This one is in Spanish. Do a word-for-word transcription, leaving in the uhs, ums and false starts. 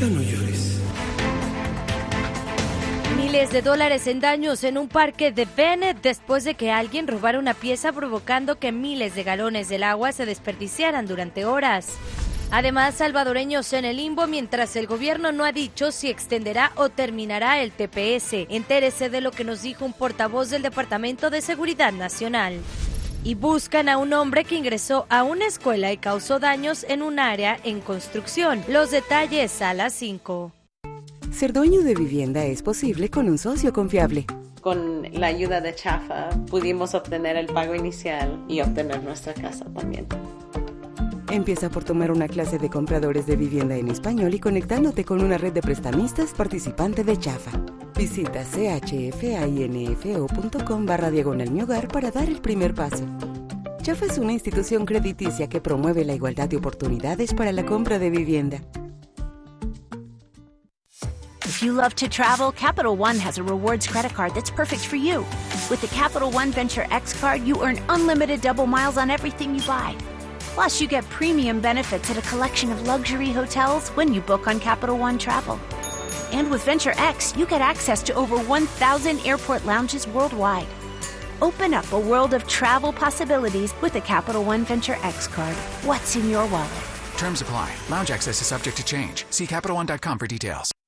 Ya no llores. Miles de dólares en daños en un parque de Bennett después de que alguien robara una pieza provocando que miles de galones del agua se desperdiciaran durante horas. Además, salvadoreños en el limbo mientras el gobierno no ha dicho si extenderá o terminará el T P S. Entérese de lo que nos dijo un portavoz del Departamento de Seguridad Nacional. Y buscan a un hombre que ingresó a una escuela y causó daños en un área en construcción. Los detalles a las cinco. Ser dueño de vivienda es posible con un socio confiable. Con la ayuda de Chafa pudimos obtener el pago inicial y obtener nuestra casa también. Empieza por tomar una clase de compradores de vivienda en español y conectándote con una red de prestamistas participante de Chafa. Visita chfainfo.com barra diagonal mi hogar para dar el primer paso. Chafa es una institución crediticia que promueve la igualdad de oportunidades para la compra de vivienda. If you love to travel, Capital One has a rewards credit card that's perfect for you. With the Capital One Venture X card, you earn unlimited double miles on everything you buy. Plus, you get premium benefits at a collection of luxury hotels when you book on Capital One Travel. And with Venture X, you get access to over one thousand airport lounges worldwide. Open up a world of travel possibilities with the Capital One Venture X card. What's in your wallet? Terms apply. Lounge access is subject to change. See Capital One dot com for details.